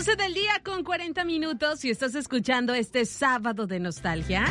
12 del día con 40 minutos y estás escuchando este sábado de nostalgia.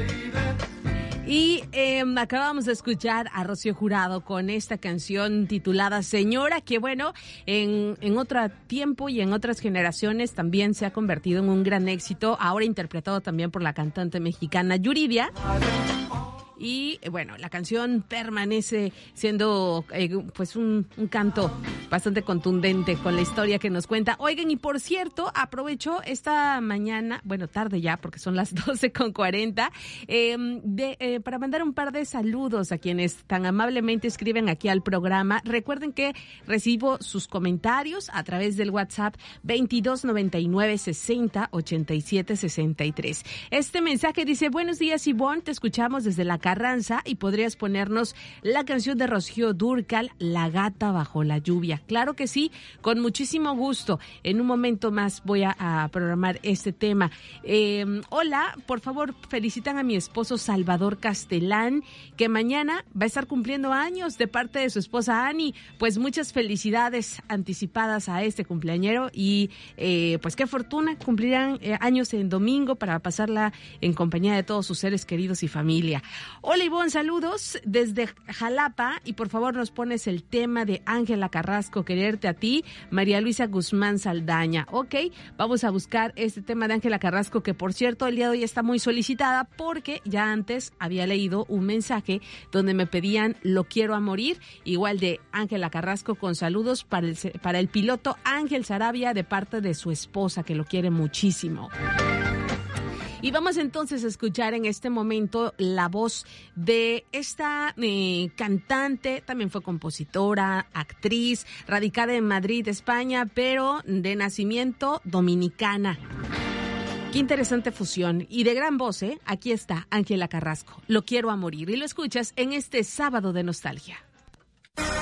Y acabamos de escuchar a Rocío Jurado con esta canción titulada Señora, que bueno, en otro tiempo y en otras generaciones también se ha convertido en un gran éxito, ahora interpretado también por la cantante mexicana Yuridia. Y bueno, la canción permanece siendo pues un canto bastante contundente con la historia que nos cuenta. Oigan, y por cierto, aprovecho esta mañana, bueno, tarde ya porque son las 12:40, para mandar un par de saludos a quienes tan amablemente escriben aquí al programa. Recuerden que recibo sus comentarios a través del WhatsApp 2299608763. Este mensaje dice: buenos días, Ivonne, te escuchamos desde la Carranza y podrías ponernos la canción de Rocío Dúrcal, La gata bajo la lluvia. Claro que sí, con muchísimo gusto. En un momento más voy a programar este tema. Hola, por favor, felicitan a mi esposo Salvador Castelán, que mañana va a estar cumpliendo años de parte de su esposa Ani. Pues muchas felicidades anticipadas a este cumpleañero y pues qué fortuna, cumplirán años en domingo para pasarla en compañía de todos sus seres queridos y familia. Hola Ivonne, saludos desde Jalapa y por favor nos pones el tema de Ángela Carrasco, Quererte a ti, María Luisa Guzmán Saldaña. Ok, vamos a buscar este tema de Ángela Carrasco, que por cierto el día de hoy está muy solicitada porque ya antes había leído un mensaje donde me pedían Lo quiero a morir, igual de Ángela Carrasco, con saludos para el piloto Ángel Sarabia de parte de su esposa, que lo quiere muchísimo. Y vamos entonces a escuchar en este momento la voz de esta cantante, también fue compositora, actriz, radicada en Madrid, España, pero de nacimiento dominicana. Qué interesante fusión y de gran voz, ¿eh? Aquí está Ángela Carrasco, Lo quiero a morir, y lo escuchas en este sábado de nostalgia.